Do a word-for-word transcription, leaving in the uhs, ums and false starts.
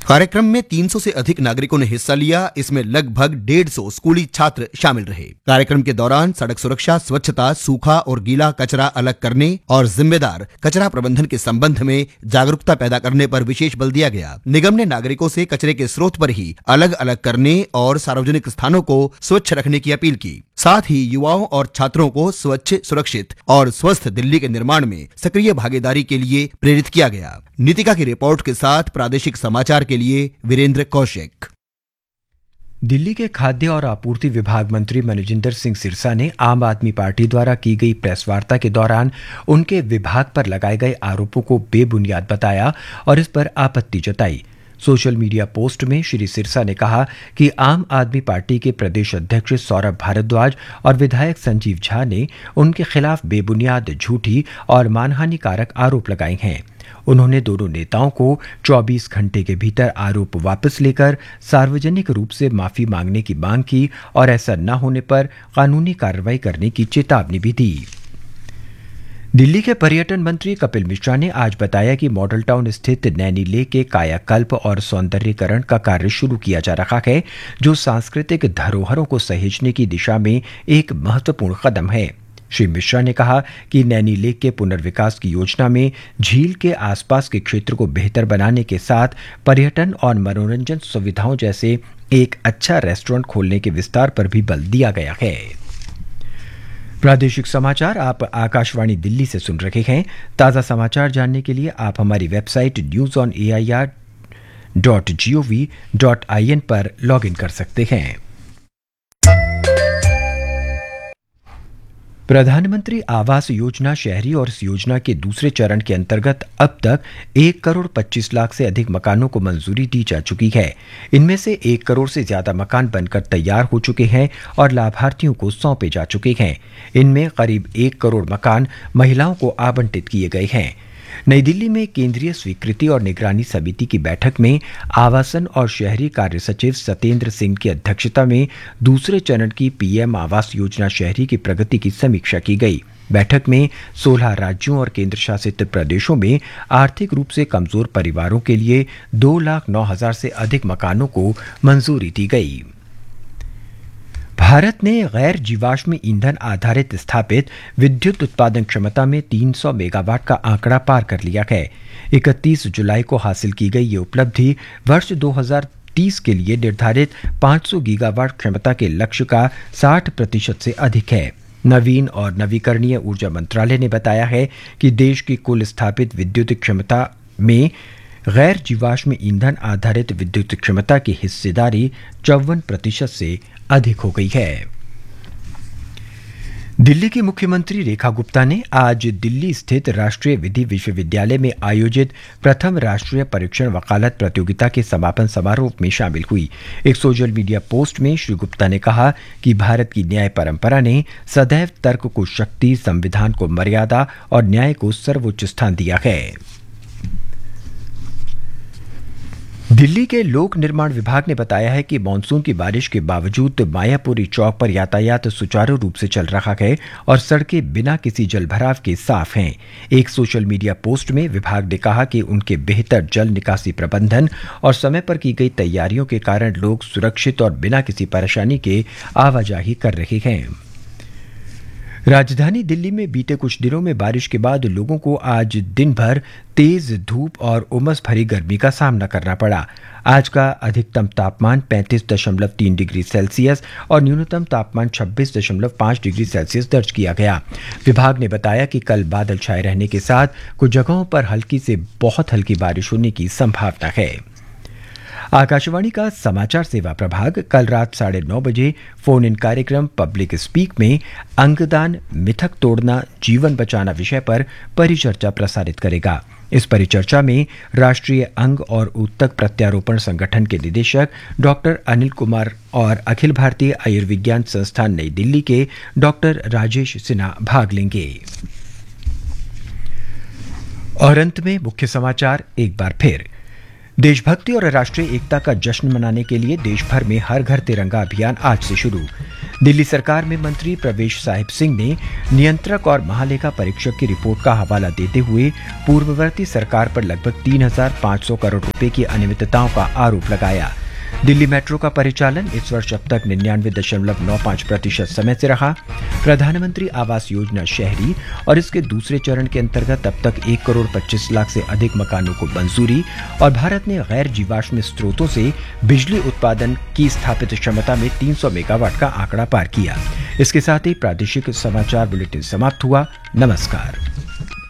कार्यक्रम में तीन सौ से अधिक नागरिकों ने हिस्सा लिया। इसमें लगभग डेढ़ सौ स्कूली छात्र शामिल रहे। कार्यक्रम के दौरान सड़क सुरक्षा, स्वच्छता, सूखा और गीला कचरा अलग करने और जिम्मेदार कचरा प्रबंधन के संबंध में जागरूकता पैदा करने पर विशेष बल दिया गया। निगम ने नागरिकों से कचरे के स्रोत पर ही अलग अलग करने और सार्वजनिक स्थानों को स्वच्छ रखने की अपील की। साथ ही युवाओं और छात्रों को स्वच्छ, सुरक्षित और स्वस्थ दिल्ली के निर्माण में सक्रिय भागीदारी के लिए प्रेरित किया गया। नीतिका की रिपोर्ट के साथ प्रादेशिक समाचार के लिए वीरेंद्र कौशिक। दिल्ली के खाद्य और आपूर्ति विभाग मंत्री मनजिंदर सिंह सिरसा ने आम आदमी पार्टी द्वारा की गई प्रेस वार्ता के दौरान उनके विभाग पर लगाए गए आरोपों को बेबुनियाद बताया और इस पर आपत्ति जताई। सोशल मीडिया पोस्ट में श्री सिरसा ने कहा कि आम आदमी पार्टी के प्रदेश अध्यक्ष सौरभ भारद्वाज और विधायक संजीव झा ने उनके खिलाफ बेबुनियाद, झूठी और मानहानिकारक आरोप लगाए हैं। उन्होंने दोनों नेताओं को चौबीस घंटे के भीतर आरोप वापस लेकर सार्वजनिक रूप से माफी मांगने की मांग की और ऐसा न होने पर कानूनी कार्रवाई करने की चेतावनी भी दी। दिल्ली के पर्यटन मंत्री कपिल मिश्रा ने आज बताया कि मॉडल टाउन स्थित नैनी लेक के कायाकल्प और सौंदर्यीकरण का कार्य शुरू किया जा रहा है, जो सांस्कृतिक धरोहरों को सहेजने की दिशा में एक महत्वपूर्ण कदम है। श्री मिश्रा ने कहा कि नैनी लेक के पुनर्विकास की योजना में झील के आसपास के क्षेत्र को बेहतर बनाने के साथ पर्यटन और मनोरंजन सुविधाओं जैसे एक अच्छा रेस्टोरेंट खोलने के विस्तार पर भी बल दिया गया है। प्रादेशिक समाचार आप आकाशवाणी दिल्ली से सुन रहे हैं। ताज़ा समाचार जानने के लिए आप हमारी website news on A I R dot G O V dot I N पर लॉग इन कर सकते हैं। प्रधानमंत्री आवास योजना शहरी और इस योजना के दूसरे चरण के अंतर्गत अब तक एक करोड़ पच्चीस लाख से अधिक मकानों को मंजूरी दी जा चुकी है। इनमें से एक करोड़ से ज्यादा मकान बनकर तैयार हो चुके हैं और लाभार्थियों को सौंपे जा चुके हैं। इनमें करीब एक करोड़ मकान महिलाओं को आवंटित किए गए हैं। नई दिल्ली में केंद्रीय स्वीकृति और निगरानी समिति की बैठक में आवासन और शहरी कार्य सचिव सत्येंद्र सिंह की अध्यक्षता में दूसरे चरण की पीएम आवास योजना शहरी की प्रगति की समीक्षा की गई। बैठक में सोलह राज्यों और केंद्र शासित प्रदेशों में आर्थिक रूप से कमजोर परिवारों के लिए दो लाख नौ हजार से अधिक मकानों को मंजूरी दी गई। भारत ने गैर जीवाश्म ईंधन आधारित स्थापित विद्युत उत्पादन क्षमता में तीन सौ मेगावाट का आंकड़ा पार कर लिया है। इकतीस जुलाई को हासिल की गई ये उपलब्धि वर्ष दो हज़ार तीस के लिए निर्धारित पाँच सौ गीगावाट क्षमता के लक्ष्य का साठ प्रतिशत से अधिक है। नवीन और नवीकरणीय ऊर्जा मंत्रालय ने बताया है कि देश की कुल स्थापित विद्युत क्षमता में गैर जीवाश्म ईंधन आधारित विद्युत क्षमता की हिस्सेदारी चौवन प्रतिशत से अधिक हो गई है। दिल्ली की मुख्यमंत्री रेखा गुप्ता ने आज दिल्ली स्थित राष्ट्रीय विधि विश्वविद्यालय में आयोजित प्रथम राष्ट्रीय परीक्षण वकालत प्रतियोगिता के समापन समारोह में शामिल हुई। एक सोशल मीडिया पोस्ट में श्री गुप्ता ने कहा कि भारत की न्याय परंपरा ने सदैव तर्क को शक्ति, संविधान को मर्यादा और न्याय को सर्वोच्च स्थान दिया है। दिल्ली के लोक निर्माण विभाग ने बताया है कि मानसून की बारिश के बावजूद मायापुरी चौक पर यातायात सुचारू रूप से चल रहा है और सड़कें बिना किसी जलभराव के साफ हैं। एक सोशल मीडिया पोस्ट में विभाग ने कहा कि उनके बेहतर जल निकासी प्रबंधन और समय पर की गई तैयारियों के कारण लोग सुरक्षित और बिना किसी परेशानी के आवाजाही कर रहे हैं। राजधानी दिल्ली में बीते कुछ दिनों में बारिश के बाद लोगों को आज दिन भर तेज धूप और उमस भरी गर्मी का सामना करना पड़ा। आज का अधिकतम तापमान पैंतीस दशमलव तीन डिग्री सेल्सियस और न्यूनतम तापमान छब्बीस दशमलव पाँच डिग्री सेल्सियस दर्ज किया गया। विभाग ने बताया कि कल बादल छाए रहने के साथ कुछ जगहों पर हल्की से बहुत हल्की बारिश होने की संभावना है। आकाशवाणी का समाचार सेवा प्रभाग कल रात साढ़े नौ बजे फोन इन कार्यक्रम पब्लिक स्पीक में अंगदान, मिथक तोड़ना, जीवन बचाना विषय पर परिचर्चा प्रसारित करेगा। इस परिचर्चा में राष्ट्रीय अंग और ऊतक प्रत्यारोपण संगठन के निदेशक डॉक्टर अनिल कुमार और अखिल भारतीय आयुर्विज्ञान संस्थान नई दिल्ली के डॉक्टर राजेश सिन्हा भाग लेंगे। और अंत में मुख्य समाचार एक बार फिर। देशभक्ति और राष्ट्रीय एकता का जश्न मनाने के लिए देश भर में हर घर तिरंगा अभियान आज से शुरू। दिल्ली सरकार में मंत्री प्रवेश साहिब सिंह ने नियंत्रक और महालेखा परीक्षक की रिपोर्ट का हवाला देते हुए पूर्ववर्ती सरकार पर लगभग तीन हजार पाँच सौ करोड़ रुपए की अनियमितताओं का आरोप लगाया। दिल्ली मेट्रो का परिचालन इस वर्ष अब तक निन्यानवे दशमलव नौ पाँच प्रतिशत समय से रहा। प्रधानमंत्री आवास योजना शहरी और इसके दूसरे चरण के अंतर्गत अब तक एक करोड़ पच्चीस लाख से अधिक मकानों को मंजूरी और भारत ने गैर जीवाश्म स्रोतों से बिजली उत्पादन की स्थापित क्षमता में तीन सौ मेगावाट का आंकड़ा पार किया। इसके साथ ही प्रादेशिक समाचार बुलेटिन समाप्त हुआ। नमस्कार।